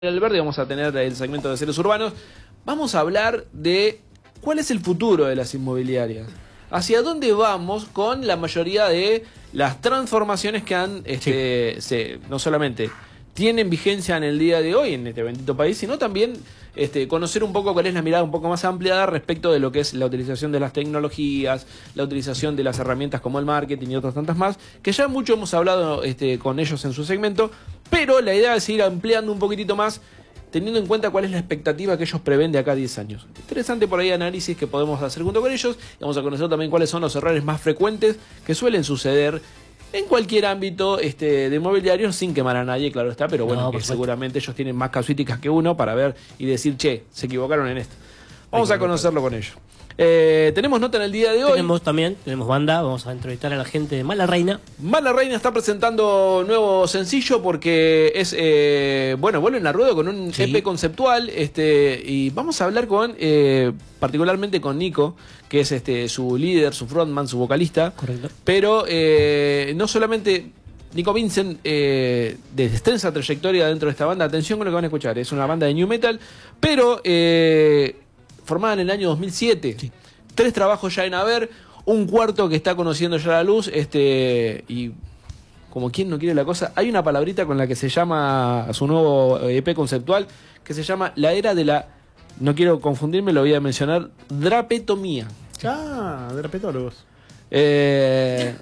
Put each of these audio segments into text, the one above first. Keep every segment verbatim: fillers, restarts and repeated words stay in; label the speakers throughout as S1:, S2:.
S1: el verde, vamos a tener el segmento de seres urbanos. Vamos a hablar de cuál es el futuro de las inmobiliarias. ¿Hacia dónde vamos con la mayoría de las transformaciones que han, este, sí. se, no solamente tienen vigencia en el día de hoy en este bendito país, sino también este, conocer un poco cuál es la mirada un poco más ampliada respecto de lo que es la utilización de las tecnologías, la utilización de las herramientas como el marketing y otras tantas más, que ya mucho hemos hablado este, con ellos en su segmento, pero la idea es ir ampliando un poquitito más, teniendo en cuenta cuál es la expectativa que ellos prevén de acá a diez años. Interesante por ahí análisis que podemos hacer junto con ellos. Vamos a conocer también cuáles son los errores más frecuentes que suelen suceder en cualquier ámbito este, de inmobiliario, sin quemar a nadie, claro está, pero bueno, no, que seguramente ellos tienen más casuísticas que uno para ver y decir, che, se equivocaron en esto. Vamos a conocerlo con ellos. Eh, tenemos nota en el día de hoy.
S2: Tenemos también, tenemos banda, vamos a entrevistar a la gente de Mala Reina.
S1: Mala Reina está presentando nuevo sencillo porque es, eh, bueno, vuelven a ruedo con un sí. E P conceptual, este, y vamos a hablar con, eh, particularmente con Nico, que es este su líder, su frontman, su vocalista.
S2: Correcto.
S1: Pero eh, no solamente Nico Vincent, eh, de extensa trayectoria dentro de esta banda, atención con lo que van a escuchar, es una banda de new metal, pero eh, formada en el año dos mil siete. Sí. Tres trabajos ya en haber, un cuarto que está conociendo ya la luz, este y como quien no quiere la cosa, hay una palabrita con la que se llama su nuevo E P conceptual, que se llama la era de la, no quiero confundirme, lo voy a mencionar, drapetomía.
S3: Ah, drapetólogos.
S1: Eh,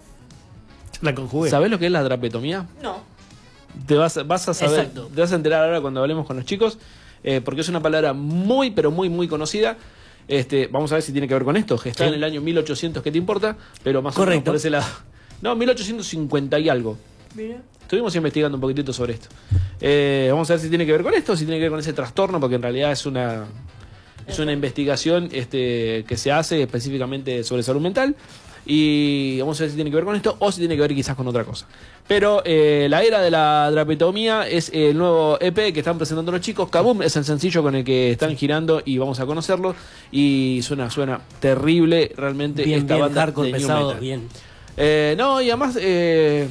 S3: la conjugué.
S1: ¿Sabés lo que es la drapetomía?
S4: No.
S1: Te vas, vas a saber,
S2: Exacto.
S1: Te vas a enterar ahora cuando hablemos con los chicos, eh, porque es una palabra muy, pero muy, muy conocida. Este, vamos a ver si tiene que ver con esto. Está sí. en el año mil ochocientos, ¿qué te importa? Pero más
S2: Correcto.
S1: o menos por ese lado. No, mil ochocientos cincuenta y algo.
S4: Mira.
S1: Estuvimos investigando un poquitito sobre esto. Eh, vamos a ver si tiene que ver con esto, si tiene que ver con ese trastorno, porque en realidad es una, es una investigación este, que se hace específicamente sobre salud mental. Y vamos a ver si tiene que ver con esto o si tiene que ver quizás con otra cosa. Pero eh, la era de la drapetomía es el nuevo E P que están presentando los chicos. Kaboom es el sencillo con el que están girando y vamos a conocerlo. Y suena, suena terrible realmente
S2: bien,
S1: esta
S2: bien,
S1: banda
S2: hardcore,
S1: de new
S2: pesado,
S1: metal.
S2: Bien.
S1: Eh, no, y además eh,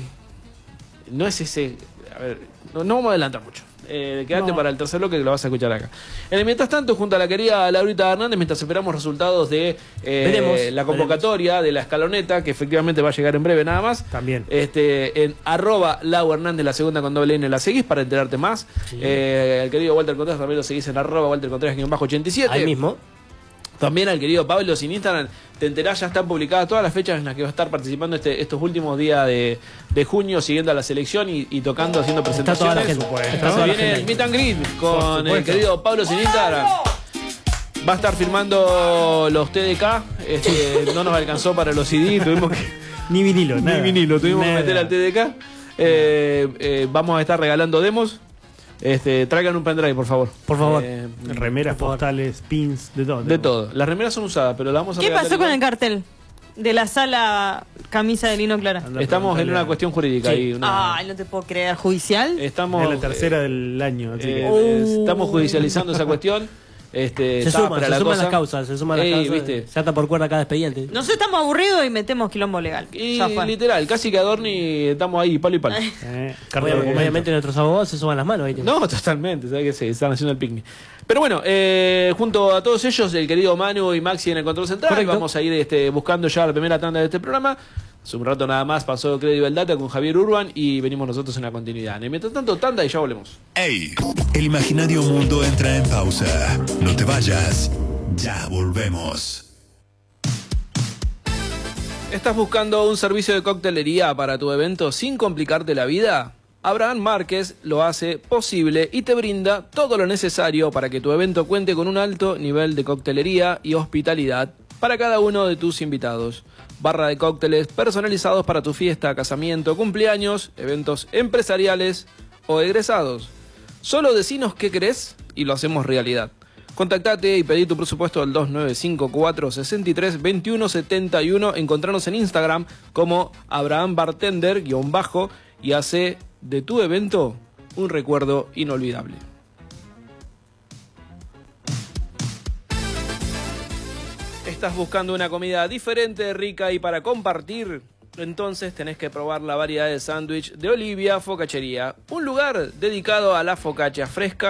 S1: no es ese... A ver, no, no vamos a adelantar mucho. Eh, quédate no. para el tercer bloque que lo vas a escuchar acá. En el mientras tanto, junto a la querida Laurita Hernández, mientras esperamos resultados de eh,
S2: veremos,
S1: la convocatoria veremos. de la escaloneta, que efectivamente va a llegar en breve nada más.
S3: También.
S1: Este, en arroba Lau Hernández, la segunda con doble N, la seguís para enterarte más. Sí. Eh, el querido Walter Contreras también lo seguís en arroba Walter Contreras ochenta y siete.
S2: Ahí mismo.
S1: También al querido Pablo sin Instagram, te enterás, ya están publicadas todas las fechas en las que va a estar participando este, estos últimos días de, de junio, siguiendo a la selección y, y tocando, haciendo presentaciones.
S2: Está toda la gente.
S1: Está Se viene el meet and greet con el querido Pablo sin Instagram. Va a estar firmando los T D K, este, no nos alcanzó para los C D, tuvimos que...
S3: Ni vinilo,
S1: Ni
S3: nada.
S1: vinilo, tuvimos
S3: nada.
S1: que meter al T D K. Eh, eh, vamos a estar regalando demos. Este, traigan un pendrive, por favor.
S2: Por favor.
S3: Eh, Remeras, por postales, pins, de todo.
S1: De todo. Las remeras son usadas, pero las vamos a
S4: ¿Qué
S1: regalar
S4: pasó con
S1: igual.
S4: el cartel de la sala camisa de lino clara?
S3: Anda,
S1: Estamos en una cuestión jurídica.
S2: Sí.
S1: Ahí, una...
S4: Ay, no te puedo creer. ¿Judicial?
S1: Estamos,
S3: Es la tercera eh, del año. Así
S1: eh,
S3: que...
S1: eh, estamos judicializando esa cuestión. Este,
S2: Se suman, se
S1: la
S2: suman
S1: cosa.
S2: las causas, se suman las
S1: Ey,
S2: causas.
S1: ¿viste?
S2: Se ata por cuerda cada expediente.
S4: Nosotros estamos aburridos y metemos quilombo legal.
S1: Y
S4: Ya fue.
S1: literal, casi que Adorni estamos ahí, palo y palo.
S3: Eh,
S2: Obviamente, obviamente nuestros abogados se suman las manos. ¿viste?
S1: No, totalmente, ¿sabes qué? Sí, están haciendo el picnic. Pero bueno, eh, junto a todos ellos, el querido Manu y Maxi en el control central,
S2: Correcto.
S1: vamos a ir este, buscando ya la primera tanda de este programa. Hace un rato nada más pasó Credible Data con Javier Urban y venimos nosotros en la continuidad. Y mientras tanto, tanda y ya volvemos.
S5: ¡Ey! El imaginario mundo entra en pausa. No te vayas. Ya volvemos.
S1: ¿Estás buscando un servicio de coctelería para tu evento sin complicarte la vida? Abraham Márquez lo hace posible y te brinda todo lo necesario para que tu evento cuente con un alto nivel de coctelería y hospitalidad para cada uno de tus invitados. Barra de cócteles personalizados para tu fiesta, casamiento, cumpleaños, eventos empresariales o egresados. Solo decinos qué querés y lo hacemos realidad. Contactate y pedí tu presupuesto al dos nueve cinco cuatro, seis tres, dos uno siete uno. Encontranos en Instagram como Abraham Bartender guión bajo y hace de tu evento un recuerdo inolvidable. ¿Estás buscando una comida diferente, rica y para compartir? entonces tenés que probar la variedad de sándwich de Olivia Focaccería, un lugar dedicado a la focaccia fresca